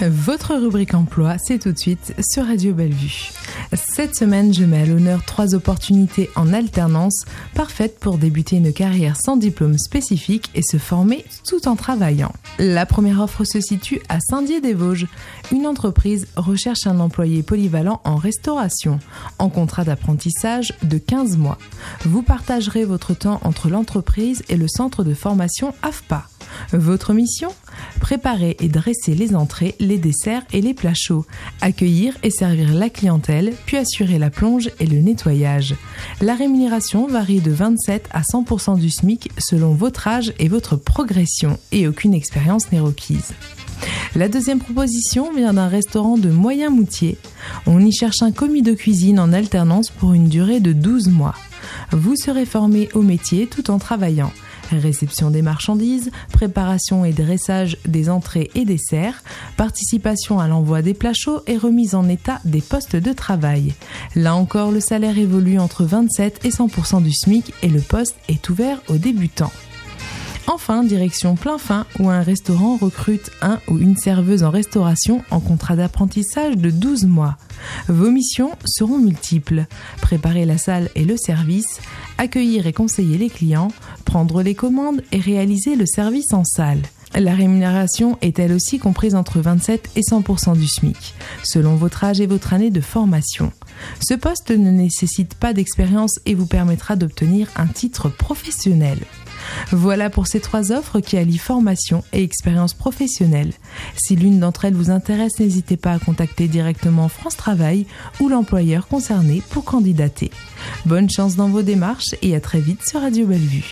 Votre rubrique emploi, c'est tout de suite sur Radio Bellevue. Cette semaine, je mets à l'honneur 3 opportunités en alternance, parfaites pour débuter une carrière sans diplôme spécifique et se former tout en travaillant. La première offre se situe à Saint-Dié-des-Vosges. Une entreprise recherche un employé polyvalent en restauration, en contrat d'apprentissage de 15 mois. Vous partagerez votre temps entre l'entreprise et le centre de formation AFPA. Votre mission ? Préparer et dresser les entrées, les desserts et les plats chauds, accueillir et servir la clientèle, puis assurer la plonge et le nettoyage. La rémunération varie de 27 à 100% du SMIC selon votre âge et votre progression, et aucune expérience n'est requise. La deuxième proposition vient d'un restaurant de Moyen-Moutier. On y cherche un commis de cuisine en alternance pour une durée de 12 mois. Vous serez formé au métier tout en travaillant. Réception des marchandises, préparation et dressage des entrées et desserts, participation à l'envoi des plats chauds et remise en état des postes de travail. Là encore, le salaire évolue entre 27 et 100% du SMIC et le poste est ouvert aux débutants. Enfin, direction Plainfin, où un restaurant recrute un ou une serveuse en restauration en contrat d'apprentissage de 12 mois. Vos missions seront multiples. Préparer la salle et le service, accueillir et conseiller les clients, prendre les commandes et réaliser le service en salle. La rémunération est elle aussi comprise entre 27 et 100% du SMIC, selon votre âge et votre année de formation. Ce poste ne nécessite pas d'expérience et vous permettra d'obtenir un titre professionnel. Voilà pour ces 3 offres qui allient formation et expérience professionnelle. Si l'une d'entre elles vous intéresse, n'hésitez pas à contacter directement France Travail ou l'employeur concerné pour candidater. Bonne chance dans vos démarches et à très vite sur Radio Bellevue.